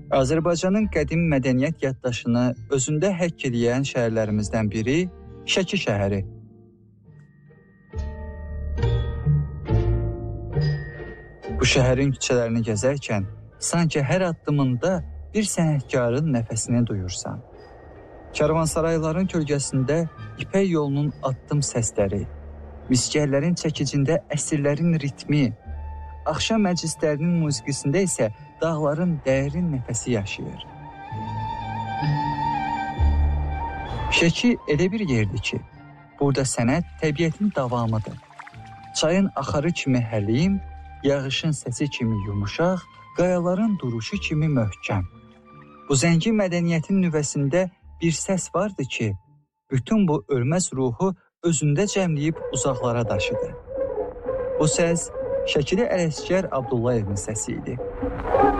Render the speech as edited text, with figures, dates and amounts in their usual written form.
Azərbaycanın qədim mədəniyyət yaddaşını özündə həkk edən şəhərlərimizdən biri Şəki şəhəri. Bu şəhərin küçələrini gəzərkən sanki hər addımında bir sənətkarın nəfəsini duyursan. Karvansarayların kölgəsində İpək yolunun addım səsləri, miskərlərin çəkicində əsirlərin ritmi, axşam məclislərinin musiqisində isə dağların dərin nəfəsi yaşayır. Şəki elə bir yerdir ki, burada sənət təbiətin davamıdır. Çayın axarı kimi həlim, yağışın səsi kimi yumuşaq, qayaların duruşu kimi möhkəm. Bu zəngin mədəniyyətin nüvəsində bir səs vardı ki, bütün bu ölməz ruhu özündə cəmləyib uzaqlara daşıdı. Bu səs Şəkili Ələsgər Abdullayevin səsi idi.